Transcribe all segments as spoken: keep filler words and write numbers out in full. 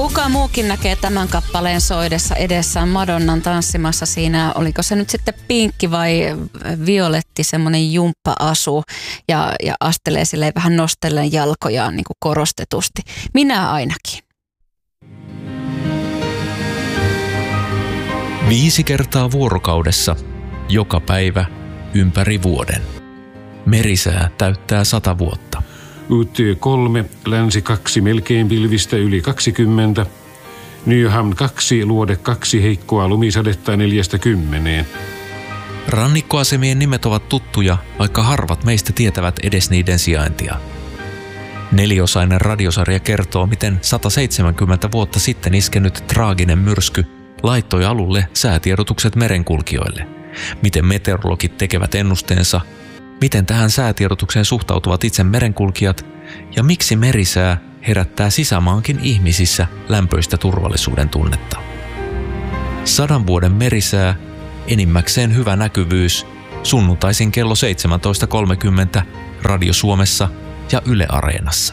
Kuka muukin näkee tämän kappaleen soidessa edessään Madonnan tanssimassa siinä, oliko se nyt sitten pinkki vai violetti, semmoinen jumppa-asu ja, ja astelee silleen vähän nostellen jalkojaan niin kuin korostetusti. Minä ainakin. Viisi kertaa vuorokaudessa, joka päivä, ympäri vuoden. Merisää täyttää sata vuotta. U T kolme, länsi kaksi, melkein pilvistä yli kaksikymmentä. Nyham kaksi, luode kaksi, heikkoa lumisadetta neljästä kymmeneen. Rannikkoasemien nimet ovat tuttuja, vaikka harvat meistä tietävät edes niiden sijaintia. Neliosainen radiosarja kertoo, miten sata seitsemänkymmentä vuotta sitten iskenyt traaginen myrsky laittoi alulle säätiedotukset merenkulkijoille. Miten meteorologit tekevät ennusteensa, miten tähän säätiedotukseen suhtautuvat itse merenkulkijat ja miksi merisää herättää sisämaankin ihmisissä lämpöistä turvallisuuden tunnetta. Sadan vuoden merisää, enimmäkseen hyvä näkyvyys, sunnuntaisin kello seitsemäntoista kolmekymmentä Radio Suomessa ja Yle Areenassa.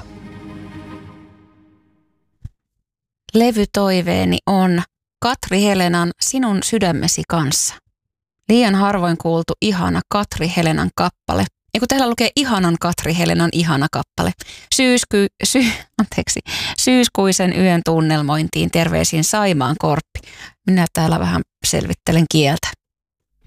Levytoiveeni on Katri Helenan Sinun sydämesi kanssa. Liian harvoin kuultu ihana Katri Helenan kappale. Ja kun täällä lukee ihanan Katri Helenan ihana kappale. Syysky, sy, anteeksi, syyskuisen yön tunnelmointiin terveisin Saimaan Korppi. Minä täällä vähän selvittelen kieltä.